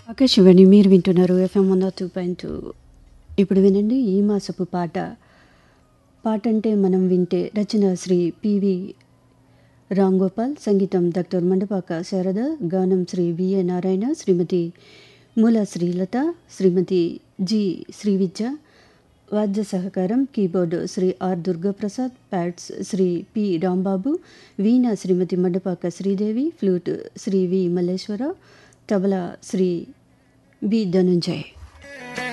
ఆకాశవాణి మీరు వింటున్నారు ఎఫ్ఎం 102.2. ఇప్పుడు వినండి ఈ మాసపు పాట. పాట అంటే మనం వింటే రచన శ్రీ పివి రామ్ గోపాల్, సంగీతం డాక్టర్ మండపాక శారద, గానం శ్రీ విఏ నారాయణ, శ్రీమతి మూల శ్రీలత, శ్రీమతి జి శ్రీవిద్య, వాద్య సహకారం keyboard Shri are Durgaprasad, pods Shri P Rambabu, veena Shrimati Mandapaka Sridevi, flute Shri we Malleswara Rao, tabla Shri B Dhananjay.